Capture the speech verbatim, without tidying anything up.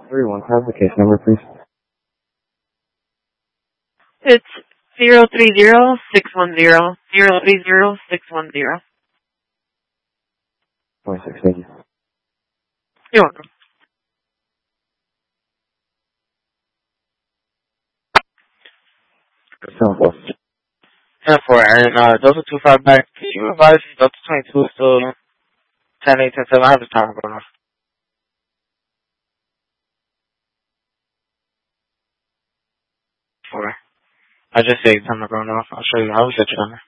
Everyone, have the case number, please. It's zero three zero six one zero zero three zero six one zero. twenty-six, thank you. You're welcome. Sound close. ten four, and uh, Delta two five back. Can you advise if Delta twenty-two is still ten eight ten seven? I have the timer going off. Four. I just say timer going off. I'll show you. I'll set your timer.